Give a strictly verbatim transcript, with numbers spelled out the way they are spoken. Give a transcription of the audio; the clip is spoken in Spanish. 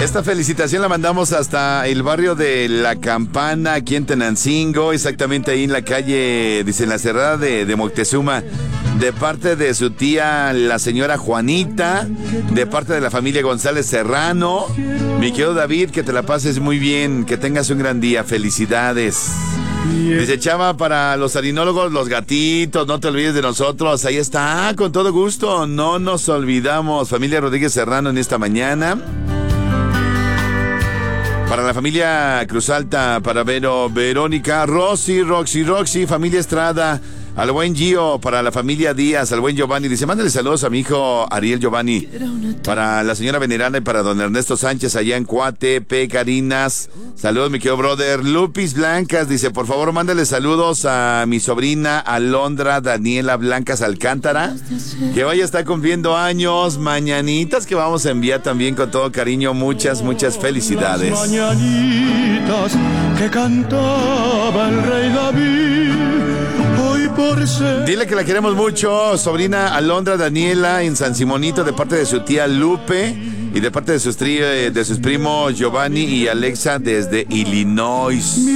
Esta felicitación la mandamos hasta el barrio de La Campana, aquí en Tenancingo, exactamente ahí en la calle, dice, en la cerrada de, de Moctezuma, de parte de su tía, la señora Juanita, de parte de la familia González Serrano. Mi querido David, que te la pases muy bien, que tengas un gran día, felicidades. Dice Chava, para los harinólogos, los gatitos, no te olvides de nosotros. Ahí está, con todo gusto, no nos olvidamos. Familia Rodríguez Serrano en esta mañana. Para la familia Cruz Alta, para Vero, Verónica, Rosy, Roxy, Roxy, familia Estrada, al buen Gio, para la familia Díaz, al buen Giovanni. Dice, mándale saludos a mi hijo Ariel Giovanni. Para la señora Venerana y para don Ernesto Sánchez allá en Coatepe, Carinas. Saludos, mi querido brother. Lupis Blancas dice, por favor, mándale saludos a mi sobrina Alondra Daniela Blancas Alcántara, que vaya a estar cumpliendo años. Mañanitas que vamos a enviar también con todo cariño. Muchas, muchas felicidades. Las mañanitas que cantaba el rey David. Dile que la queremos mucho, sobrina Alondra Daniela en San Simonito, de parte de su tía Lupe y de parte de sus, tri- de sus primos Giovanni y Alexa desde Illinois.